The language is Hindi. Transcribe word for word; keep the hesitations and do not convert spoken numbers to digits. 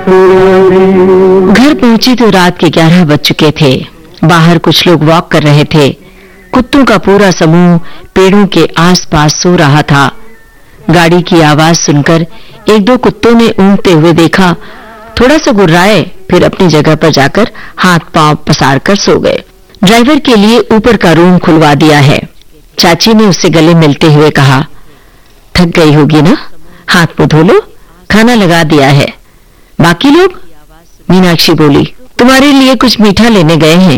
घर पहुंची तो रात के ग्यारह बज चुके थे। बाहर कुछ लोग वॉक कर रहे थे। कुत्तों का पूरा समूह पेड़ों के आसपास सो रहा था। गाड़ी की आवाज सुनकर एक दो कुत्तों ने ऊँघते हुए देखा, थोड़ा सा गुर्राए, फिर अपनी जगह पर जाकर हाथ पांव पसार कर सो गए। ड्राइवर के लिए ऊपर का रूम खुलवा दिया है। चाची ने उससे गले मिलते हुए कहा, थक गई होगी ना, हाथ मुंह धो लो, खाना लगा दिया है। बाकी लोग? मीनाक्षी बोली, तुम्हारे लिए कुछ मीठा लेने गए हैं।